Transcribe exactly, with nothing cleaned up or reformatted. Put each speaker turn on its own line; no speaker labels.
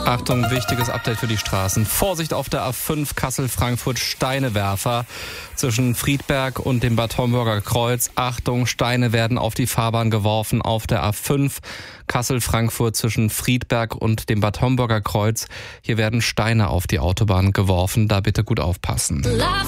Achtung, wichtiges Update für die Straßen. Vorsicht auf der A fünf Kassel-Frankfurt, Steinewerfer zwischen Friedberg und dem Bad Homburger Kreuz. Achtung, Steine werden auf die Fahrbahn geworfen auf der A fünf Kassel-Frankfurt zwischen Friedberg und dem Bad Homburger Kreuz. Hier werden Steine auf die Autobahn geworfen, da bitte gut aufpassen.